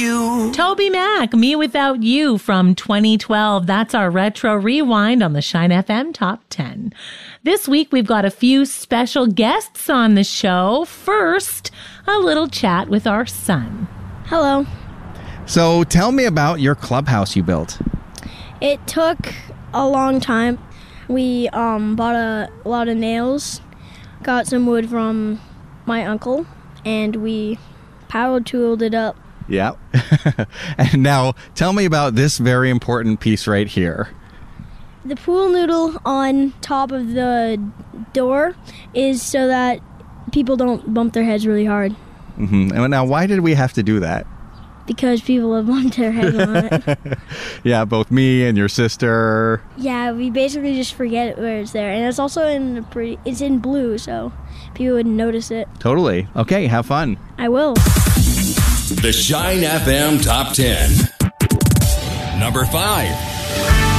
you. Toby Mac, Me Without You from 2012. That's our retro rewind on the Shine FM Top 10. This week, we've got a few special guests on the show. First, a little chat with our son. Hello. So tell me about your clubhouse you built. It took a long time. We bought a lot of nails, got some wood from my uncle, and we power tooled it up. Yeah. And now tell me about this very important piece right here. The pool noodle on top of the door is so that people don't bump their heads really hard. Mm-hmm. And now, why did we have to do that? Because people have bumped their heads on it. Yeah, both me and your sister. Yeah, we basically just forget where it's there. And it's also it's in blue, so people wouldn't notice it. Totally. Okay, have fun. I will. The Shine FM Top 10. Number 5.